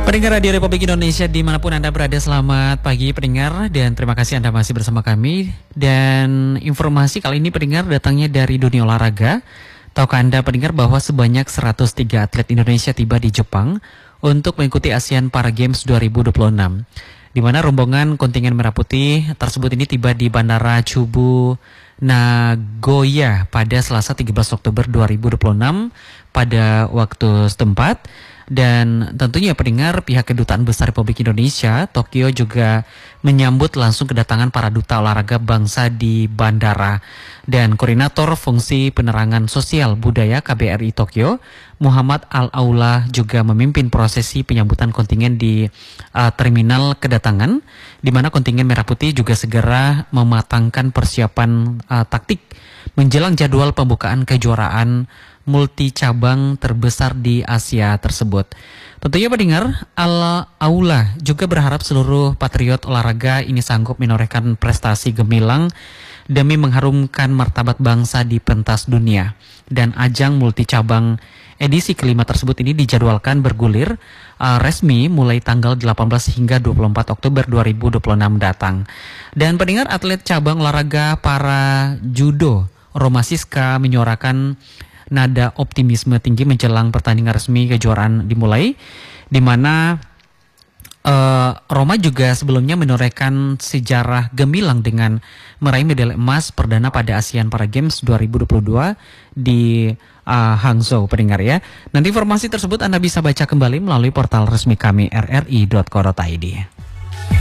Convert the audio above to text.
Pendengar Radio Republik Indonesia dimanapun Anda berada, selamat pagi pendengar, dan terima kasih Anda masih bersama kami. Dan informasi kali ini pendengar datangnya dari dunia olahraga. Tahukah Anda pendengar bahwa sebanyak 103 atlet Indonesia tiba di Jepang untuk mengikuti ASEAN Para Games 2026, di mana rombongan kontingen Merah Putih tersebut ini tiba di Bandara Chubu Nagoya pada Selasa 13 Oktober 2026 pada waktu setempat. Dan tentunya pendengar, pihak Kedutaan Besar Republik Indonesia Tokyo juga menyambut langsung kedatangan para duta olahraga bangsa di bandara. Dan Koordinator Fungsi Penerangan Sosial Budaya KBRI Tokyo, Muhammad Al-Aula, juga memimpin prosesi penyambutan kontingen di terminal kedatangan, di mana kontingen Merah Putih juga segera mematangkan persiapan taktik menjelang jadwal pembukaan kejuaraan multi cabang terbesar di Asia tersebut. Tentunya pendengar, Al-Aula juga berharap seluruh patriot olahraga ini sanggup menorehkan prestasi gemilang demi mengharumkan martabat bangsa di pentas dunia. Dan ajang multi cabang edisi kelima tersebut ini dijadwalkan bergulir resmi mulai tanggal 18 hingga 24 Oktober 2026 datang. Dan pendengar, atlet cabang olahraga para judo Roma Siska menyuarakan nada optimisme tinggi menjelang pertandingan resmi kejuaraan dimulai, di mana Roma juga sebelumnya menorehkan sejarah gemilang dengan meraih medali emas perdana pada ASEAN Para Games 2022 di Hangzhou, pendengar ya. Nanti informasi tersebut Anda bisa baca kembali melalui portal resmi kami rri.co.id.